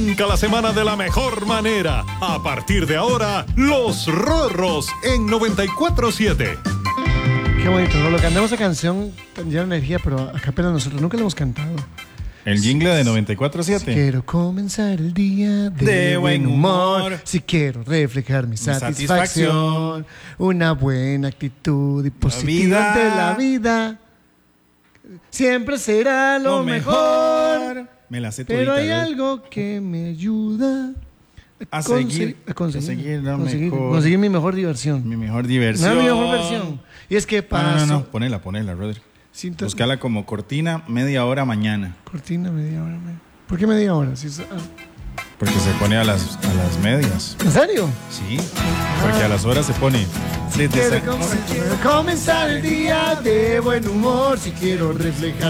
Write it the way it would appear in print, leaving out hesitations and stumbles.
Arranca la semana de la mejor manera. A partir de ahora, Los Rorros en 94.7. Qué bonito, ¿no? Lo que cantamos esa canción llena energía, pero a capela nosotros nunca la hemos cantado. El jingle de 94.7. Si quiero comenzar el día de buen humor, si quiero reflejar mi satisfacción, una buena actitud y positividad ante la vida, siempre será lo mejor. Me la sé pero todita, hay ¿no? algo que me ayuda a conseguir mi mejor diversión. Mi mejor diversión. No, mi mejor versión. Y es que paso. No. Ponela, Rodri. Búscala como cortina media hora mañana. Cortina media hora. ¿Por qué media hora? Porque se pone a las medias. ¿En serio? Sí, porque a las horas se pone. Si quiero comenzar el día de buen humor, si quiero reflejar